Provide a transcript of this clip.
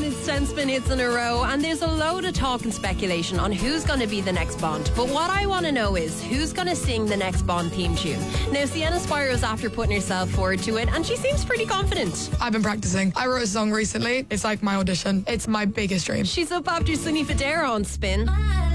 on, it's 10 spin hits in a row, and there's a load of talk and speculation on who's going to be the next Bond. But what I want to know is who's going to sing the next Bond theme tune. Now, Sienna Spiro's after putting herself forward to it, and she seems pretty confident. I've been practicing. I wrote a song recently. It's like my audition. It's my biggest dream. She's up after Sunny Federa on Spin.